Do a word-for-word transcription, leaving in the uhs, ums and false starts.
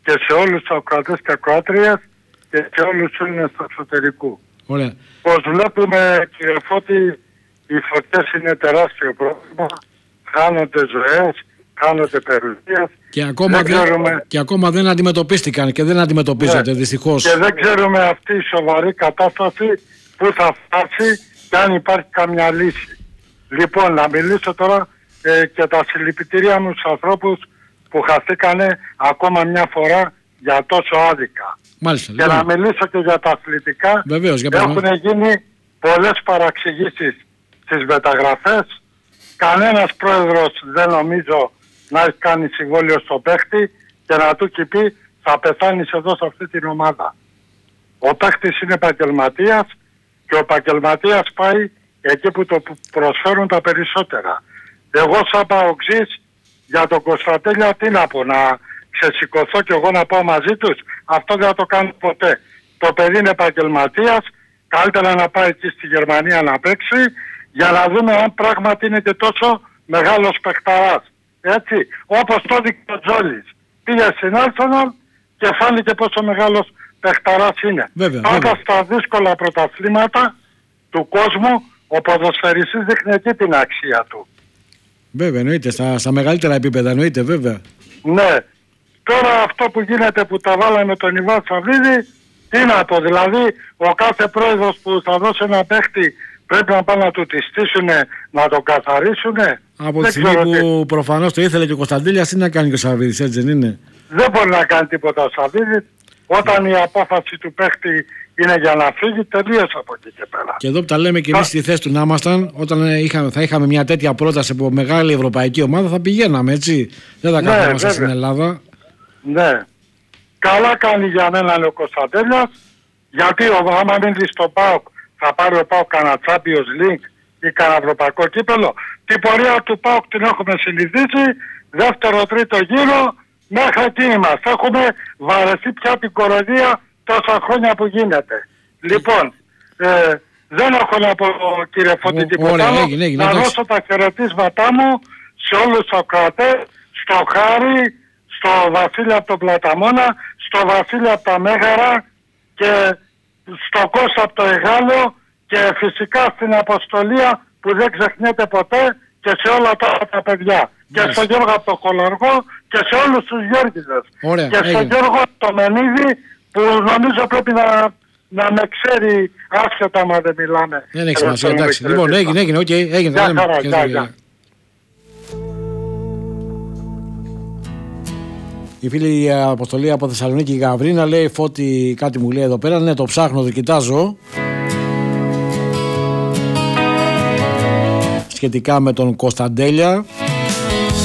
και σε όλους τους ακροατές και ακροάτριες και σε όλους τους Έλληνες του εξωτερικού. Ωραία. Πως βλέπουμε, κύριε Φώτη, οι φωτιές είναι τεράστιο πρόβλημα, χάνονται ζωές, χάνονται περιουσίες. Και ακόμα δεν, ξέρουμε... και ακόμα δεν αντιμετωπίστηκαν και δεν αντιμετωπίζονται, ναι, δυστυχώς. Και δεν ξέρουμε αυτή η σοβαρή κατάσταση που θα φτάσει και αν υπάρχει καμιά λύση. Λοιπόν, να μιλήσω τώρα ε, και τα συλληπιτήρια μου στους ανθρώπους που χαθήκανε ακόμα μια φορά για τόσο άδικα. Μάλιστα, και λοιπόν. Να μιλήσω και για τα αθλητικά. Βεβαίως, για έχουν γίνει πολλές παραξηγήσεις στις μεταγραφές. Κανένας πρόεδρος δεν νομίζω να έχει κάνει συμβόλαιο στον παίχτη και να του έχει πει θα πεθάνεις εδώ σε αυτή την ομάδα. Ο παίχτης είναι επαγγελματίας και ο επαγγελματίας πάει εκεί που το προσφέρουν τα περισσότερα. Εγώ σαν παοξής για τον Κωνσταντέλια τι να πω, να ξεσηκωθώ και εγώ να πάω μαζί τους? Αυτό δεν θα το κάνω ποτέ. Το παιδί είναι επαγγελματίας, καλύτερα να πάει εκεί στη Γερμανία να παίξει για να δούμε αν πράγματι είναι και τόσο μεγάλος παιχταράς. Έτσι, όπως το δείχνει ο Τζόλης. Πήγε στην Arsenal και φάνηκε πόσο μεγάλος παιχταράς είναι. Βέβαια, Πάντα βέβαια. στα δύσκολα πρωταθλήματα του κόσμου ο ποδοσφαιριστής δείχνει εκεί την αξία του. Βέβαια, εννοείται. Στα, στα μεγαλύτερα επίπεδα, εννοείται, βέβαια. Ναι. Τώρα αυτό που γίνεται που τα βάλαμε με τον Ιβάν Σαββίδη, τι να πω, δηλαδή ο κάθε πρόεδρος που θα δώσει ένα παίχτη πρέπει να πάνε να του τη στήσουνε, να τον καθαρίσουνε. Από τη στιγμή που τι... προφανώς το ήθελε και ο Κωνσταντέλιας, τι να κάνει και ο Σαββίδης, έτσι δεν είναι? Δεν μπορεί να κάνει τίποτα ο Σαββίδης. Όταν η απόφαση του παίχτη είναι για να φύγει, τελείωσε από εκεί και πέρα. Και εδώ που τα λέμε και εμείς στη θέση του να ήμασταν, όταν είχαμε, θα είχαμε μια τέτοια πρόταση από μεγάλη ευρωπαϊκή ομάδα, θα πηγαίναμε, έτσι. Δεν θα καθόμαστε, ναι, στην Ελλάδα. Ναι. Καλά κάνει για μένα ο Κωνσταντέλιας, γιατί άμα μείνει στο ΠΑΟΚ θα πάρει ο ΠΑΟΚ κανένα Champions League ή κανένα ευρωπαϊκό κύπελο. Την πορεία του ΠΑΟΚ την έχουμε συνηθίσει, δεύτερο τρίτο γύρο, μέχρι εκεί είμαστε. Έχουμε βαρεθεί πια την κοροϊδία τόσα χρόνια που γίνεται. Λοιπόν, ε, δεν έχω να πω, κύριε Φώτη, τίποτα άλλο. Έγινε, έγινε, να εντάξει. δώσω τα χαιρετίσματά μου σε όλους τους ακροατές, στο Χάρη, στο Βασίλη από τον Πλαταμόνα, στο Βασίλη από τα Μέγαρα και στο Κώστα από το Εγάλο και φυσικά στην Αποστολία που δεν ξεχνιέται ποτέ και σε όλα τα, τα παιδιά. Yes. Και στον Γιώργο από το Κολοργό και σε όλους τους Γιώργηδες. Ωραία, και έγινε. στον Γιώργο από το Μενίδη που νομίζω πρέπει να, να με ξέρει άσχετα μα δεν μιλάμε. Δεν έχει σημασία, εντάξει. Λοιπόν, έγινε, έγινε, οκ, okay, έγινε. Γεια χαρά, γεια, γεια. Η φίλη η Αποστολή από Θεσσαλονίκη, η Γαβρίνα, λέει: Φώτη, κάτι μου λέει εδώ πέρα. Ναι, το ψάχνω, το κοιτάζω. Σχετικά με τον Κωνσταντέλια.